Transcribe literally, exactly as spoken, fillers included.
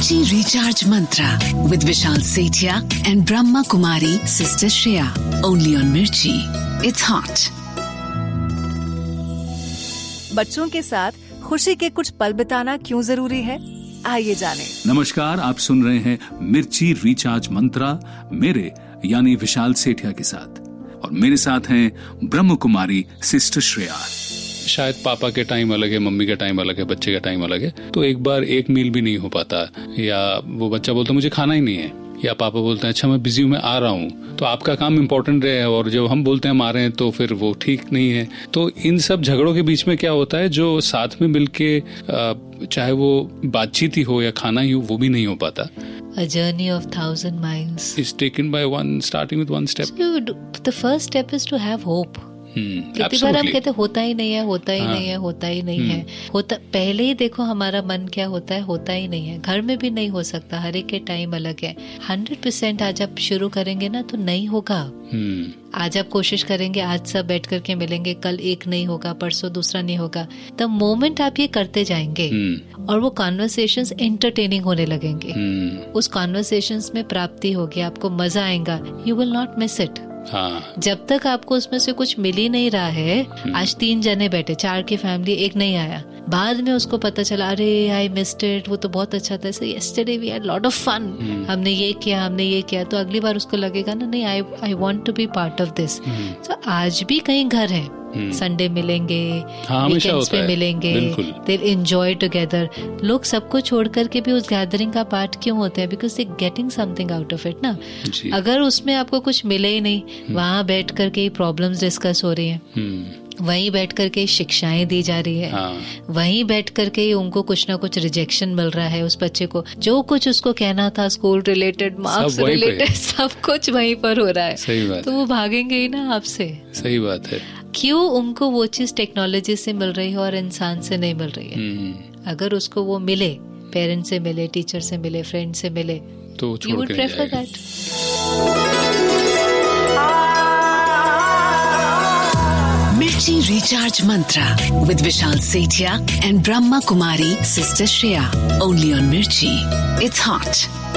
Mirchi Recharge Mantra with Vishal Sethia and Brahma Kumari Sister Shreya. Only on Mirchi. It's hot. बच्चों के साथ खुशी के कुछ पल बिताना क्यों जरूरी है, आइए जानें। नमस्कार, आप सुन रहे हैं मिर्ची रिचार्ज मंत्रा मेरे यानी विशाल सेठिया के साथ, और मेरे साथ हैं ब्रह्म कुमारी सिस्टर श्रेया। शायद पापा के टाइम अलग है, मम्मी का टाइम अलग है, बच्चे का टाइम अलग है, तो एक बार एक मील भी नहीं हो पाता, या वो बच्चा बोलता मुझे खाना ही नहीं है, या पापा बोलते हैं अच्छा मैं बिजी हूँ मैं आ रहा हूँ, तो आपका काम इम्पोर्टेंट है, और जब हम बोलते हैं हम आ रहे हैं तो फिर वो ठीक नहीं है। तो इन सब झगड़ों के बीच में क्या होता है, जो साथ में मिलके चाहे वो बातचीत ही हो या खाना ही हो, वो भी नहीं हो पाता। A journey of thousand miles is taken by one, starting with one step. So, the first step is to have hope. कितनी बार हम कहते होता ही नहीं है, होता ही हाँ. नहीं है, होता ही नहीं है, होता पहले ही देखो हमारा मन क्या होता है, होता ही नहीं है। घर में भी नहीं हो सकता, हर एक के टाइम अलग है। हंड्रेड परसेंट आज आप शुरू करेंगे ना तो नहीं होगा। आज आप कोशिश करेंगे, आज सब बैठ करके मिलेंगे, कल एक नहीं होगा, परसों दूसरा नहीं होगा। द मोमेंट आप ये करते जाएंगे और वो कॉन्वर्सेशंस एंटरटेनिंग होने लगेंगे, उस कॉन्वर्सेशंस में प्राप्ति होगी, आपको मजा आएगा, you will not miss it. हाँ। जब तक आपको उसमें से कुछ मिल ही नहीं रहा है, आज तीन जने बैठे, चार की फैमिली, एक नहीं आया, बाद में उसको पता चला अरे आई मिस्ड इट, वो तो बहुत अच्छा था, yesterday we had lot of fun, हमने ये किया, हमने ये किया, तो अगली बार उसको लगेगा ना नहीं, आई I want to be part of this. तो आज भी कई घर हैं, संडे मिलेंगे, हाँ, वीकेंड्स पे मिलेंगे, दे एंजॉय टुगेदर। लोग सबको छोड़ करके भी उस गैदरिंग का पार्ट क्यों होते हैं? Because they getting something out of it ना। अगर उसमें आपको कुछ मिले ही नहीं, वहाँ बैठ करके प्रॉब्लम्स डिस्कस हो रही हैं, वहीं बैठ करके शिक्षाएं दी जा रही है, हाँ। वहीं बैठ करके उनको कुछ ना कुछ रिजेक्शन मिल रहा है, उस बच्चे को जो कुछ उसको कहना था स्कूल रिलेटेड, मार्क्स रिलेटेड, सब कुछ वहीं पर हो रहा है। सही बात। तो वो भागेंगे ही ना आपसे। सही बात है। क्यों उनको वो चीज टेक्नोलॉजी से मिल रही है और इंसान से नहीं मिल रही है? अगर उसको वो मिले, पेरेंट्स से मिले, टीचर से मिले, फ्रेंड से मिले, तो you would prefer that. Mirchi Recharge Mantra with Vishal Sethia and Brahma Kumari Sister Shreya. Only on Mirchi. It's hot.